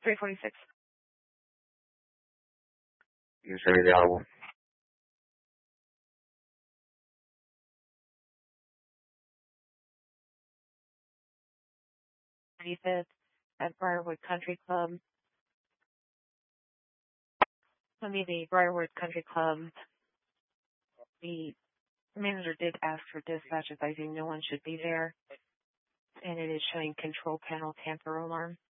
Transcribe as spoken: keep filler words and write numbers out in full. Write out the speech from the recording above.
three forty-six. You say the other one. thirty-fifth at Briarwood Country Club. Let me the Briarwood Country Club. The manager did ask for dispatch advising no one should be there, and it is showing control panel tamper alarm.